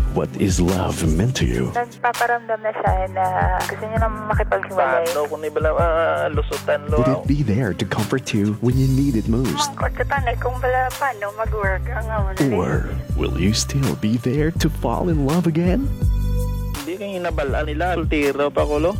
What is love meant to you? Nagpaparamdam na siya na gusto niya na makipaghiwalay. Paano kung ibala lusutan lo? Would it be there to comfort you when you need it most? Mangkot ka tanay kung bala paano mag-work ang Or will you still be there to fall in love again? Hindi kang inabalaan nila. Sultiro pa ko lo.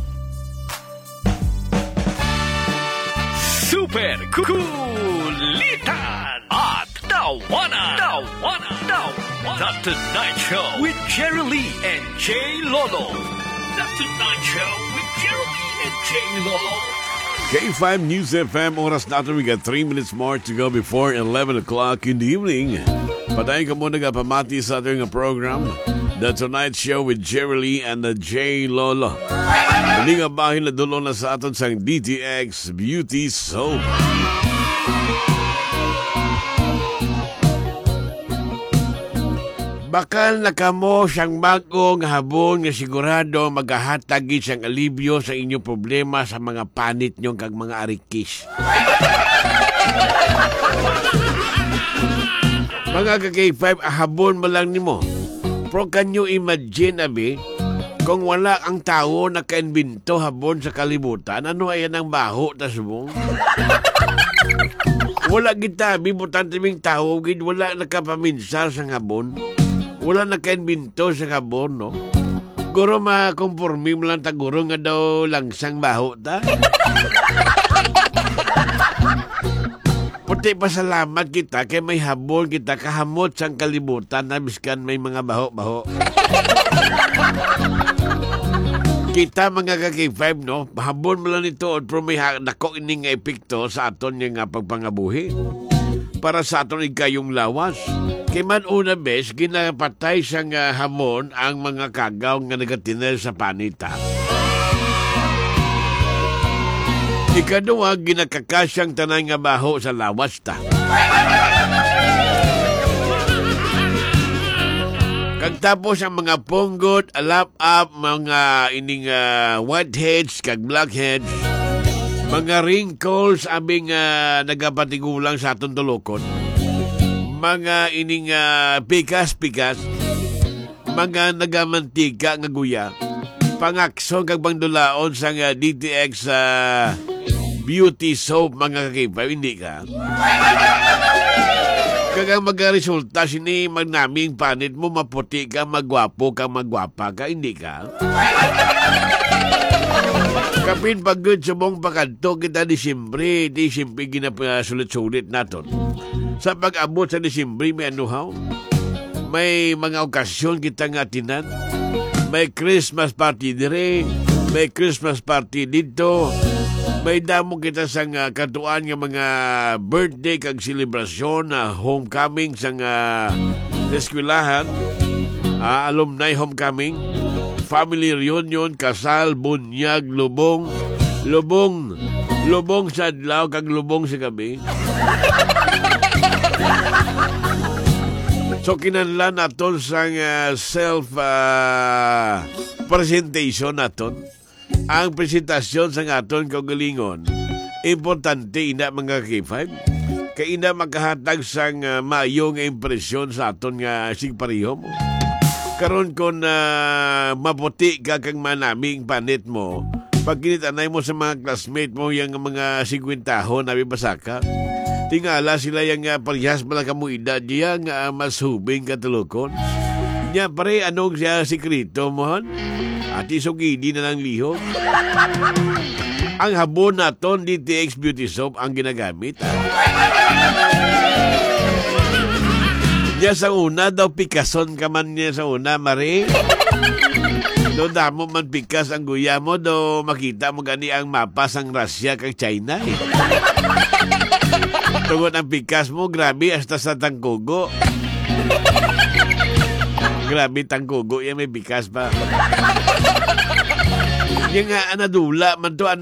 Super Kulitan at Tawanan. The Tonight Show with Jerry Lee and Jay Lolo. The Tonight Show with Jerry Lee and Jay Lolo. K5 News FM, oras natin. We got 3 minutes more to go before 11 o'clock in the evening. Patayin ka muna pamati sa ating program, The Tonight Show with Jerry Lee and the Jay Lolo. Hindi nga bahin na dulo na sa atin sa DTX Beauty Soap. Bakal nakamo siyang bagong habon nga sigurado maghahatagi siyang alibyo sa inyong problema sa mga panit nyo kag mga arikis. Mga ka-K5, habon mo lang nimo. Pero can you imagine, abi, kung wala ang tao na ka-invento habon sa kalibutan, ano ayan ang baho tas mo? Wala kita, bibutan timing tao, wala nakapaminsar sa habon. Wala naka-invento sa habon, no? Guro makompormi mo lang taguro nga daw langsang baho ta. Puti pasalamat kita kay may habon kita kahamot sang kalibutan na biskan may mga baho-baho. Kita mga ka-K5, no? Habon mo lang ito pero may dako ining epekto sa aton nga pagpangabuhi. Para sa aton ikayong lawas. Kay man una bes, ginapatay siyang hamon ang mga kagaw nga nagatinel sa panita. Ikaduwa, ginakakasyang tanay nga baho sa lawas ta. Kagtapos ang mga punggot, alap-up, mga ining whiteheads, kag blackheads, mga wrinkles, abing nagapatigulang sa atong tulokon. Mga ining pikas-pikas, mga nagamantika nga guya, pangakso kag bangdulaon sa DTX Beauty Soap, mga kakipa, hindi ka? Kagang magresulta sini magnaming panit mo, maputi ka, magwapo ka, magwapa ka, hindi ka? Kapin pagod sa mong pakanto kita Disyembre ginapasulit-sulit naton. Sa pag-abot sa Disyembre, may anuhaw. May mga okasyon kita nga tinan. May Christmas party dire. May Christmas party dito. May damo kita sa katuan nga mga birthday kag selebrasyon, homecoming sa eskwelahan, alumni homecoming, family reunion, kasal, bunyag, lubong sa adlaw kag lubong sa gabi. So kinahanglan naton sa self presentation naton. Ang presentasyon sa aton kaugalingon importante ina mga K5 kay ina makahatag sang maayong impresyon sa aton nga sigpareho mo. Karon kon maputi ka kang manaming panit mo, pag kinitanay mo sa mga classmate mo yang mga 50 tahon na bibasaka, tingala sila yang parehas bala kamo edad yang mas hubing katulokon. Nya pare anong siya sikrito mo hon? Ati sugidi na lang lihok. Ang habon naton DTX Beauty Soap ang ginagamit. Diya sa una daw pikason ka man niya sa una, Mari. Do damo man pikas ang guya mo, do makita mo gani ang mapa sang Russia kag China. Tungod ang pikas mo, grabe hasta sa tangkugo. Grabe tangkugo, yan may pikas pa. Yung nga anadula man to,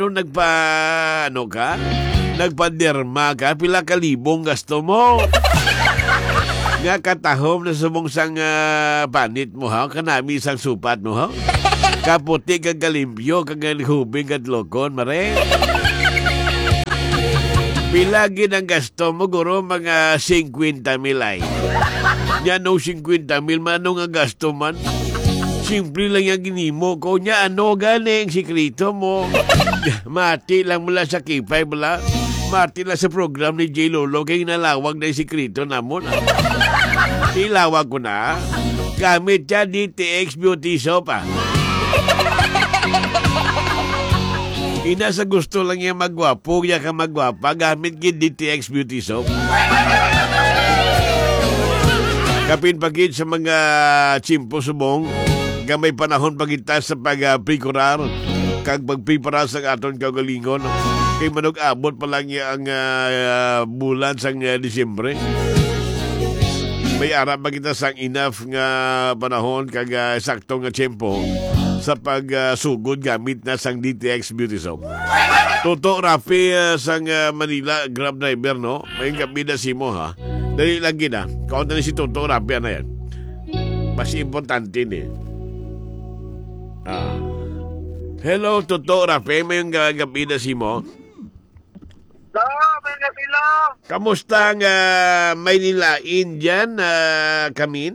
nagpa-derma ka, pila kalibong gasto mo. Nga katahom na sumong sang panit mo ha, kanami sang supat mo ha. Kaputi kag kalimpyo, kag hubing kag lokon, mare. Pila gid ang gasto mo, guro, mga 50 mil ay. Nya no 50 mil, manong ang gasto man. Simple lang yung ginimo ko. Nya ano gani ang sikreto mo? Mati lang mula sa kipay mula. Mati lang sa program ni J. Lolo kaya nalawag na yung sikreto namon. Ilawag ko na. Gamit siya DTX Beauty Soap. Ina sa gusto lang yung magwapo, kaya ka magwapa, gamit gid DTX Beauty Soap. Kapin pagid sa mga chimpo subong, gamay panahon pagita sa pag-prekurar, kag pagprepara sa aton kaugalingon, kay manog abot pa lang ang bulan sang Disyembre. May arap ba kita sang enough nga panahon kag sakto nga tiyempo sa pagsugod gamit na sang DTX Beauty Soap. Toto Rafi sang Manila Grab driver, no? May gabi na si mo, ha? Dali lang gina. Kaunta na si Toto Rafi, ano yan? Mas importante ni. Hello, Toto Rafi. May gabi na si mo? May gabi lang. Kamusta ang Maynila Indian, Kamin?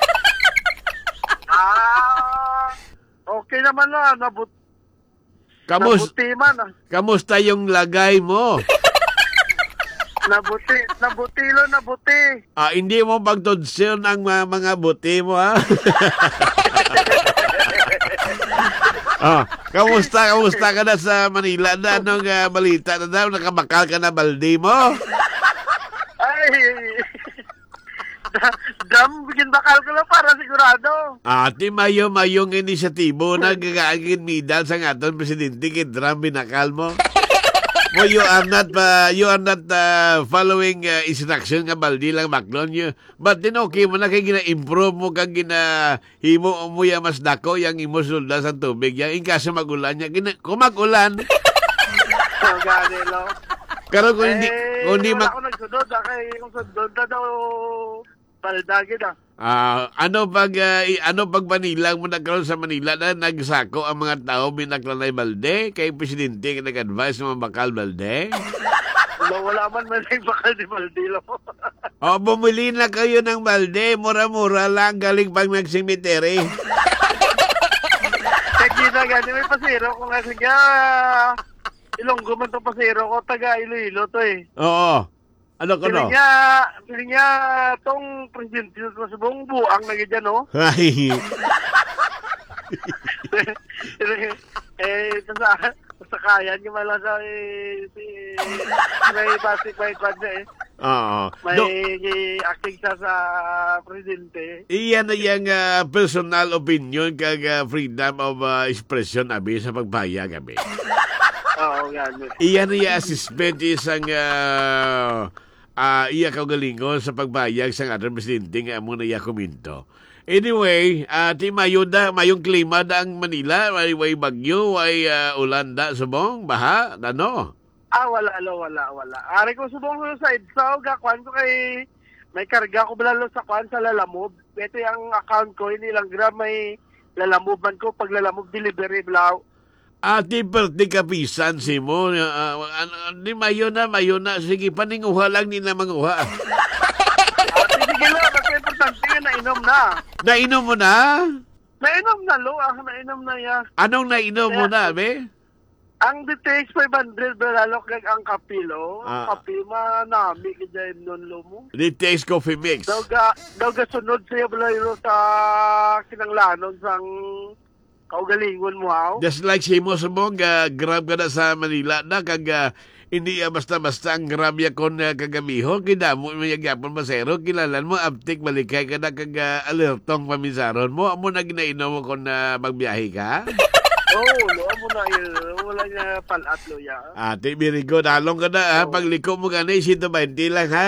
Okay naman na. Nabuti man. Kamusta yung lagay mo? Nabuti. Hindi mo pagtudsin ang mga buti mo, ha? Kamusta ka na sa Manila? Na anong balita na daw? Nakabakal ka na balde mo? Ay, bigyan bakal ko lang para sigurado. Ati mayong inisyatibo na gagaagin midal sa aton presidente kay Dram binakal mo. Well, you are not following instruction nga baldi lang baklon nyo. But then okay mo na kay gina-improve mo kag himo mo ya mas dako yang imo sulda sa tubig yang ingkasa magulan niya. Kung magulan. Ganelo. Pero kung hindi wala ako nagsudod kay kung sudod na daw baldagid ano pag Manila mo nagkaroon sa Manila na nagsako ang mga tao binaklanay balde kay presidente ka nag-advise na mabakal balde? Wala man bakal di balde lang. Bumili na kayo ng balde, mura-mura lang galing pag nagsimiteri. Kaya na gani may pasero ko nga sige Ilonggo man to pasero ko, taga Iloilo to eh. Oo. Ano ko no? Piling niya tong presidente sa subong buang na ganyan, no? Ay. Sa kaya niya mala sa may basic may kwan niya eh. Oo. May acting siya sa presidente. Iyan na yung personal opinion kag freedom of expression abi sa pagbayag abi. Oo, gano'n. Iyan na yung assessment isang iya kaugalingon sa pagbayag sa ating presidente nga mo na iya kuminto. Anyway, mayong klima da ang Manila, way bagyo, way ulanda, subong, baha, ano? Wala. Ari ko subong ko sa EDSA, gakwan ko kay may karga ko balalo sa kwan sa Lalamove. Ito yung account ko, inilang gram may Lalamove man ko, pag Lalamove delivery blaw. Ati perti kapisan si mo. Di mayo na. Sige, paninguha lang nila manguha. Sige lang, kasi importante nga nainom na. Nainom mo na? Nainom na, lo. Nainom na ya. Anong nainom mo na, be? Ang DTX 500, belalok kag ang kapilo. Kapi, manami kaya nun, lo mo. DTX Coffee Mix. Daw ga sunod siya belayro sa kinanglanon sang kaugalingon mo, haw? Just like si mo subong, grab ka na sa Manila na, kag hindi basta-basta ang grab ya kon kagamiho, kidamo mo yung yapon masero, kilalan mo, aptik, balikay ka na, kag alertong pamisaron mo, amo na ginainom mo kon magbiyahe ka? Lo, amo na yun, wala niya palat, lo, ya. Ate, birigo, dalong ka na, ha? Pagliko mo ka na, 120 lang, ha?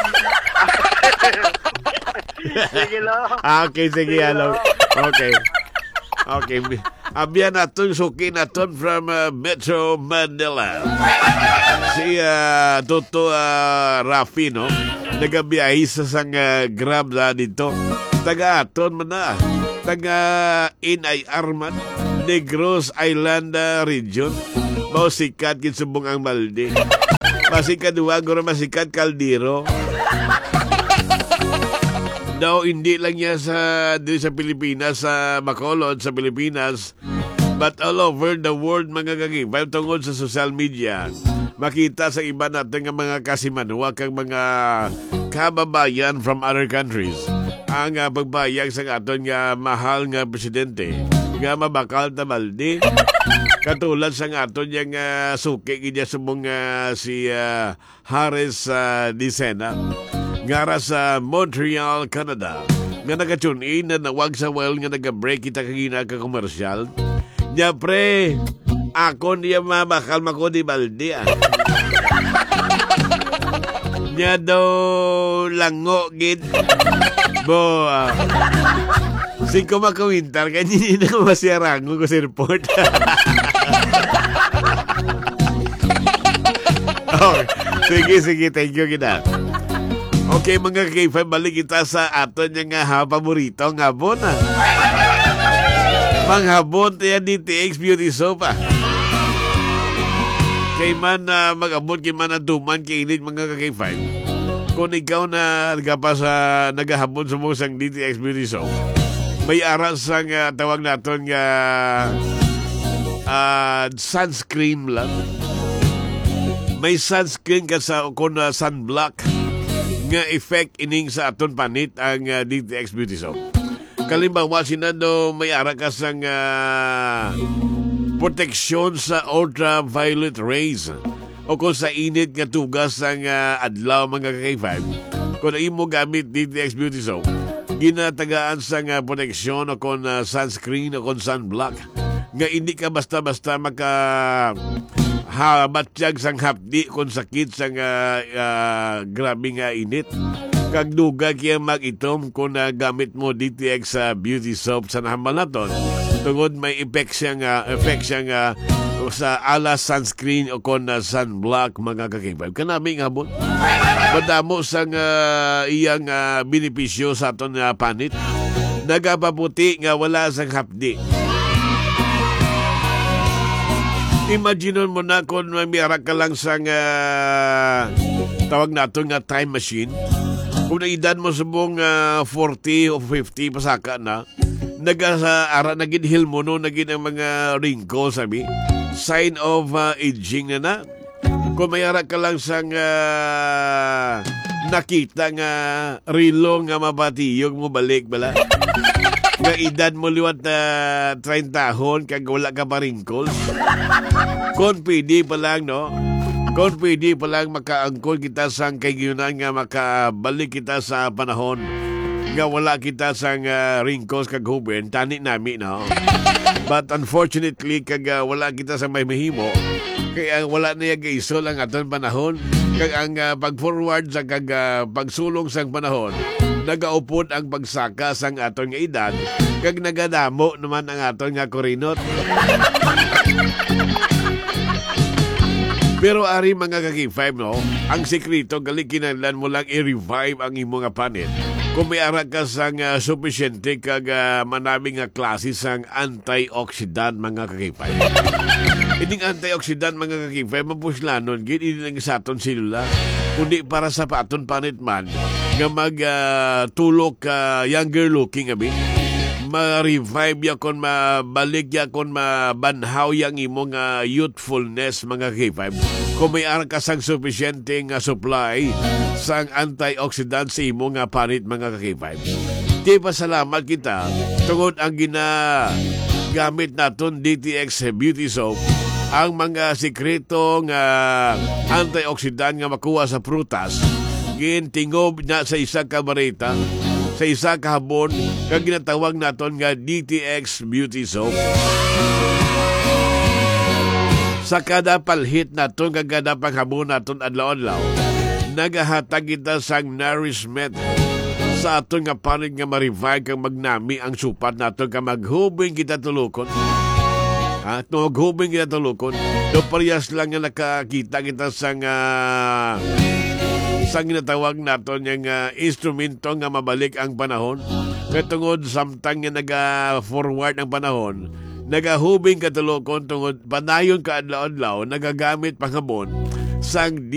Sige, lo. Okay, sige, hello. Okay. Abiyan natin, suki natin from Metro Manila. Si Toto Rafi, no? Nagabiyahe sa sang grab na dito. Taga-aton man na. Taga NIR man. Negros Island region. Mao sikat kinsubong ang balde. Masikat duwa, guro masikat kaldero. Daw, hindi lang niya dito sa Pilipinas, sa Bacolod, sa Pilipinas, but all over the world, mga kagibay, tungod sa social media. Makita sa iba natin ng mga kasimanwa kang mga kababayan from other countries ang pagbayag sa aton nga mahal nga presidente nga mabakal na balde katulad sa aton yang suki niya subong si Harris Dicena ngara sa Montreal, Canada nga nag-tune in na nawag sa well nga nag-break kita kagina ka komersyal nya pre ako niya mabakal mako di balde nya daw lango gid bo si ko makawintar kanya hindi na masyarango ko sa airport. Oh, sige, thank you kita. Okay mga K5, balik kita sa aton yung paborito ng habon. Manghabon tayo DTX Beauty Soap. Kay man mag-abot, kay man aduman, kay init mga K5. Kung ikaw na nagahabon sa musang DTX Beauty Soap, may aras ang tawag natin nga sunscreen lang. May sunscreen ka sa kung sunblock nga effect ining sa aton panit ang DTX Beauty Soap. Kalimbawa, sinado may ara ka sang proteksyon sa ultraviolet rays o kung sa init nga tugas ang adlaw mga K5. Kung imo gamit DTX Beauty Soap, ginatagaan sa proteksyon o kung sunscreen o kung sunblock nga hindi ka basta-basta batyag sang hapdi kung sakit sang grabe nga init. Kag duga kaya mag-itom kung gamit mo DTX Beauty Soap sa nahambal naton. Tungod may effect siya sa ala sunscreen o kung sunblock mga kakibay. Kanami nga bon. Madamo sang iyang benepisyo sa aton panit. Nagapaputi nga wala sang hapdi. Imagine mo na kung may ka lang sang tawag nato nga time machine. Kung naidad mo sa buong 40 o 50 pasaka na, naging mo no, naging ang mga wrinkles, sabi. Sign of aging na. Kung may ka lang sang nakita nga rilo nga mabatiyog mo balik bala. Nga edad mo liwat na 30 tahon kag wala ka pa wrinkles. Kung pwede pa lang, no? Kung pwede pa lang makaangkol kita sang kayunan nga makabalik kita sa panahon nga wala kita sang wrinkles kag huben, tani nami, no? But unfortunately, kag wala kita sa may mahimo, kaya wala na yung isol ang aton panahon. Kag ang pag-forward sa kag pagsulong sang panahon, nagaupod ang pagsaka sang aton nga edad, kag nagadamo naman ang aton nga kurinot. Pero ari mga kaki-5, no? Ang sekreto, kinahanglan mo lang i-revive ang imong panit. Kung may ara ka sang sufisyente kag manaming nga klase sang antioxidant mga kaki-5. Ining antioxidant mga kaki-5, mapuslanon, hindi lang sa aton silula, kundi para sa aton panit man, nga magtulok younger looking, abi. Ma-revive ya kon mabalik ya kon mabanhaw yang imong youthfulness mga K5 kung may ara ka sang sufficiente nga supply sang antioxidant sa imong panit mga K5. Di pasalamat kita tungod ang gamit naton DTX Beauty Soap ang mga sikreto nga antioxidant nga makuha sa prutas gintingob na sa isa ka bareta sa isa kahabon kag ginatawag naton nga DTX Beauty Soap. Sa kada palhit naton kag kada panghabon naton adlaw-adlaw, nagahatag kita sang nourishment sa aton nga panit nga ma-revive kag magnami ang supat naton kag maghubing kita tulukon. At maghubing kita tulukon, do parehas lang nga nakakita kita sang ginatawag naton yung instrumento nga mabalik ang panahon. Katungod samtang nga naga-forward ang panahon, nagahubing katulokon tungod panayon ka adlaw-adlaw, nagagamit panghabon sang